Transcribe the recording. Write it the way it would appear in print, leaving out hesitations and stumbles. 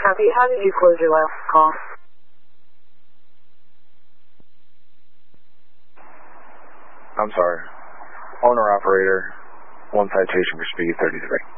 Copy. How did you close your last call? I'm sorry. Owner-operator, 1 citation for speed 33.